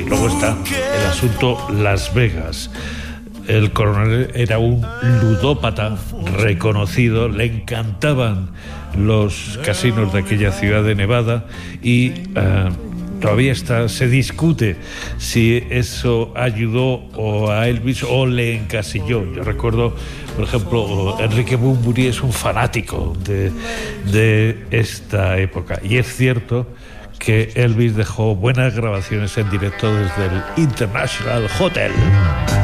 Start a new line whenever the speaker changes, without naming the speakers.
Luego está el asunto Las Vegas. El coronel era un ludópata reconocido, le encantaban los casinos de aquella ciudad de Nevada y todavía se discute si eso ayudó o a Elvis o le encasilló. Yo recuerdo, por ejemplo, Enrique Bunbury es un fanático de esta época, y es cierto que Elvis dejó buenas grabaciones en directo desde el International Hotel.